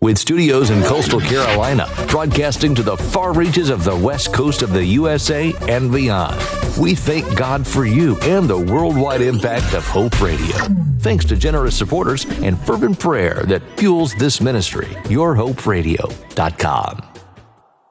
with studios in coastal Carolina, broadcasting to the far reaches of the west coast of the USA and beyond. We thank God for you and the worldwide impact of Hope Radio. Thanks to generous supporters and fervent prayer that fuels this ministry. YourHopeRadio.com.